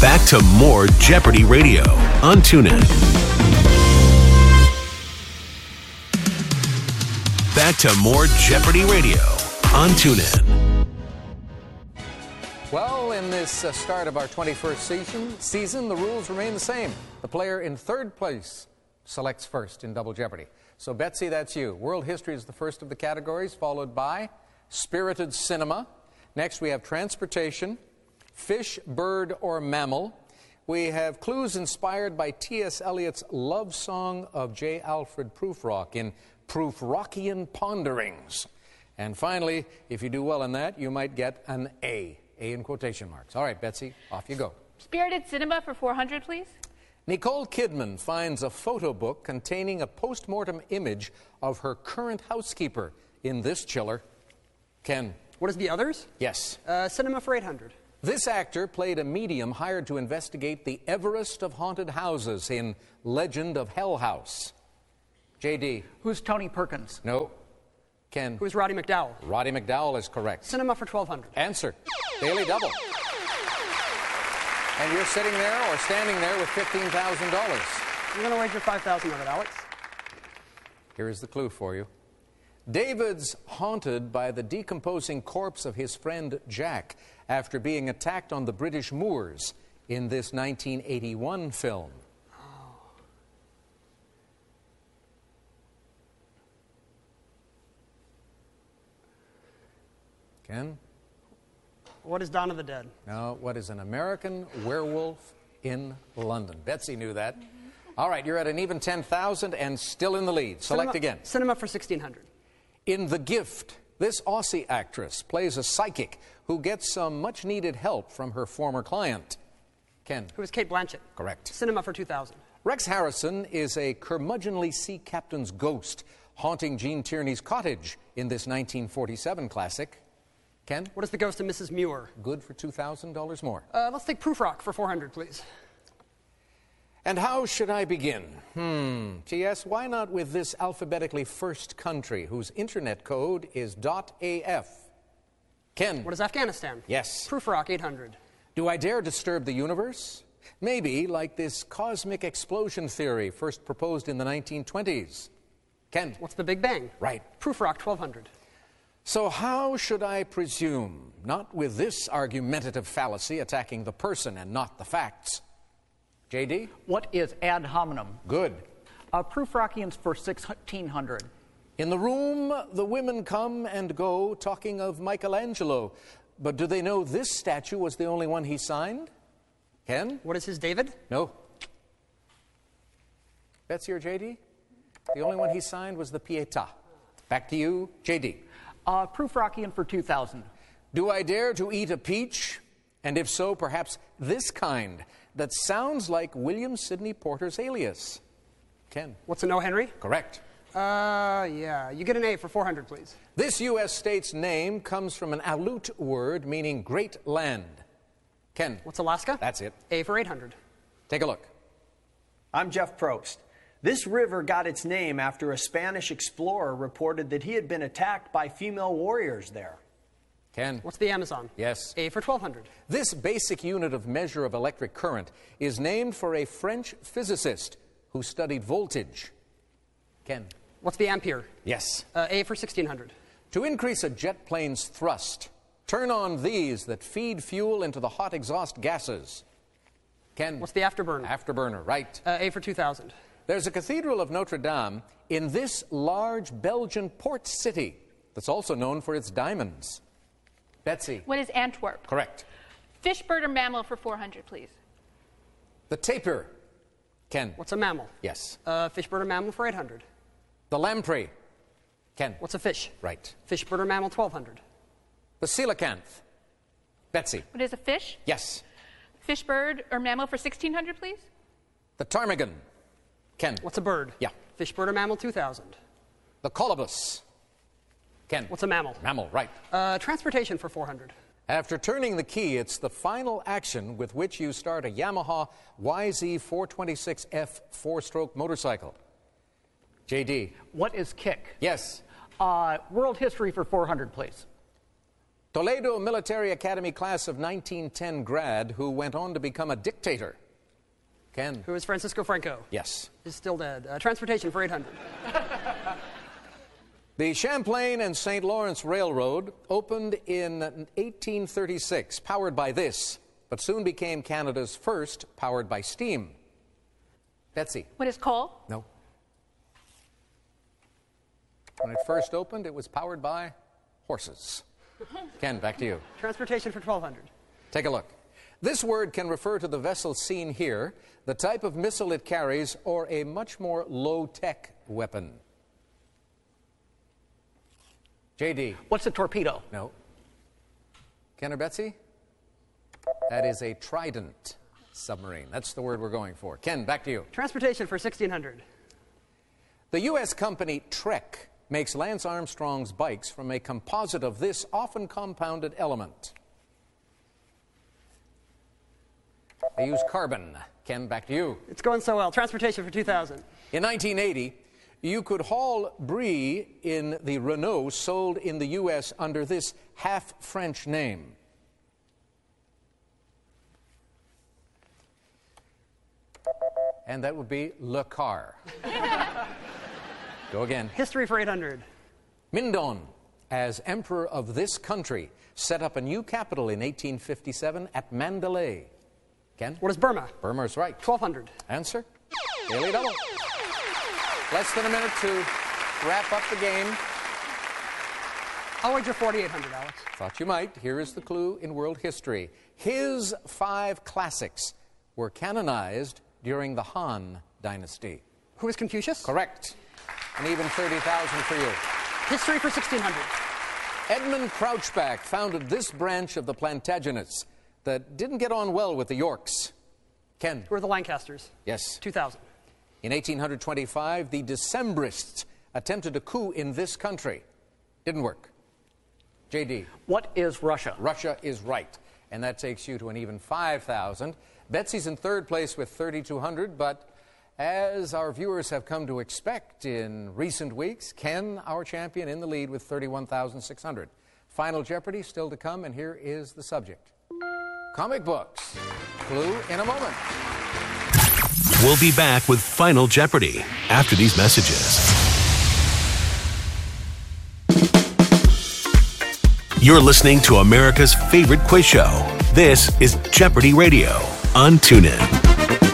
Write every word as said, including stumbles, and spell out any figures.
Back to more Jeopardy Radio on TuneIn. Back to more Jeopardy Radio on TuneIn. Well, in this uh, start of our twenty-first season, season, the rules remain the same. The player in third place selects first in Double Jeopardy. So, Betsy, that's you. World history is the first of the categories, followed by spirited cinema. Next, we have transportation, fish, bird, or mammal. We have clues inspired by T S Eliot's love song of J. Alfred Prufrock in Prufrockian Ponderings. And finally, if you do well in that, you might get an A. A in quotation marks. All right, Betsy, off you go. Spirited cinema for four hundred, please. Nicole Kidman finds a photo book containing a post-mortem image of her current housekeeper in this chiller. Ken. What is the others? Yes. Uh, cinema for eight hundred. This actor played a medium hired to investigate the Everest of haunted houses in Legend of Hell House. J D. Who's Tony Perkins? No. Ken. Who's Roddy McDowall? Roddy McDowall is correct. Cinema for twelve hundred. Answer. Daily Double. And you're sitting there or standing there with fifteen thousand dollars. I'm going to wager five thousand dollars on it, Alex. Here is the clue for you. David's haunted by the decomposing corpse of his friend Jack after being attacked on the British moors in this nineteen eighty-one film. Ken? What is Dawn of the Dead? No, what is an American Werewolf in London? Betsy knew that. All right, you're at an even ten thousand and still in the lead. Select Cinema, again. Cinema for sixteen hundred. In The Gift, this Aussie actress plays a psychic who gets some much-needed help from her former client. Ken? Who is Kate Blanchett? Correct. Cinema for two thousand. Rex Harrison is a curmudgeonly sea captain's ghost haunting Gene Tierney's cottage in this nineteen forty-seven classic. Ken? What is the ghost of Missus Muir? Good for two thousand dollars more. Uh, let's take Prufrock for four hundred, please. And how should I begin? Hmm. T S, why not with this alphabetically first country whose internet code is .af? Ken? What is Afghanistan? Yes. Prufrock, eight hundred. Do I dare disturb the universe? Maybe like this cosmic explosion theory first proposed in the nineteen twenties. Ken? What's the Big Bang? Right. Prufrock, twelve hundred. So how should I presume? Not with this argumentative fallacy attacking the person and not the facts. J D? What is ad hominem? Good. Uh, Prufrockians for sixteen hundred. In the room, the women come and go, talking of Michelangelo. But do they know this statue was the only one he signed? Ken? What is his David? No. Betsy or J D? The only one he signed was the Pietà. Back to you, J D. Uh, Prufrockian for two thousand. Do I dare to eat a peach? And if so, perhaps this kind that sounds like William Sidney Porter's alias. Ken? What's a No Henry? Correct. Uh, yeah. You get an A for four hundred, please. This U S state's name comes from an Aleut word meaning great land. Ken? What's Alaska? That's it. A for eight hundred. Take a look. I'm Jeff Probst. This river got its name after a Spanish explorer reported that he had been attacked by female warriors there. Ken? What's the Amazon? Yes. A for twelve hundred. This basic unit of measure of electric current is named for a French physicist who studied voltage. Ken? What's the ampere? Yes. Uh, A for sixteen hundred. To increase a jet plane's thrust, turn on these that feed fuel into the hot exhaust gases. Ken? What's the afterburner? Afterburner, right. Uh, A for two thousand. There's a cathedral of Notre Dame in this large Belgian port city that's also known for its diamonds. Betsy? What is Antwerp? Correct. Fish, bird, or mammal for four hundred, please. The tapir. Ken? What's a mammal? Yes. Uh, fish, bird, or mammal for eight hundred. The lamprey. Ken? What's a fish? Right. Fish, bird, or mammal, twelve hundred. The coelacanth. Betsy? What is a fish? Yes. Fish, bird, or mammal for sixteen hundred, please. The ptarmigan. Ken? What's a bird? Yeah. Fish, bird, or mammal, two thousand. The colobus. Ken? What's a mammal? Mammal, right. Uh, transportation for four hundred. After turning the key, it's the final action with which you start a Yamaha Y Z four twenty-six F four-stroke motorcycle. J D? What is kick? Yes. Uh, world history for four hundred, please. Toledo Military Academy class of nineteen ten grad who went on to become a dictator. Ken? Who is Francisco Franco? Yes. Is still dead. Uh, transportation for eight hundred. The Champlain and Saint Lawrence Railroad opened in eighteen thirty-six, powered by this, but soon became Canada's first powered by steam. Betsy? What is coal? No. When it first opened, it was powered by horses. Ken, back to you. Transportation for twelve hundred. Take a look. This word can refer to the vessel seen here, the type of missile it carries, or a much more low-tech weapon. J D. What's a torpedo? No. Ken or Betsy? That is a Trident submarine. That's the word we're going for. Ken, back to you. Transportation for sixteen hundred. The U S company Trek makes Lance Armstrong's bikes from a composite of this often compounded element. They use carbon. Ken, back to you. It's going so well. Transportation for two thousand. In nineteen eighty, you could haul brie in the Renault sold in the U S under this half-French name. And that would be Le Car. Go again. History for eight hundred. Mindon, as emperor of this country, set up a new capital in eighteen fifty-seven at Mandalay. Ken? What is Burma? Burma's right. twelve hundred. Answer? Daily double. Less than a minute to wrap up the game. I'll wager forty-eight hundred, Alex. Thought you might. Here is the clue in world history. His five classics were canonized during the Han Dynasty. Who is Confucius? Correct. And even thirty thousand for you. History for sixteen hundred. Edmund Crouchback founded this branch of the Plantagenets that didn't get on well with the Yorks. Ken? Who are the Lancasters? Yes. two thousand. In eighteen twenty-five, the Decembrists attempted a coup in this country. Didn't work. J D? What is Russia? Russia is right. And that takes you to an even five thousand. Betsy's in third place with thirty-two hundred, but as our viewers have come to expect in recent weeks, Ken, our champion, in the lead with thirty-one thousand six hundred. Final Jeopardy still to come, and here is the subject. Comic books. Clue in a moment. We'll be back with Final Jeopardy after these messages. You're listening to America's favorite quiz show. This is Jeopardy Radio on TuneIn.